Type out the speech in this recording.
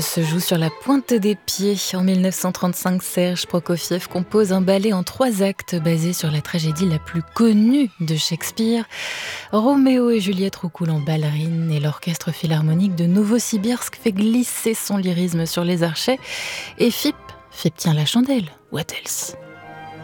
se joue sur la pointe des pieds. En 1935, Serge Prokofiev compose un ballet en 3 actes basé sur la tragédie la plus connue de Shakespeare. Roméo et Juliette roucoulent en ballerine et l'orchestre philharmonique de Novosibirsk fait glisser son lyrisme sur les archets. Et Fipp tient la chandelle. What else?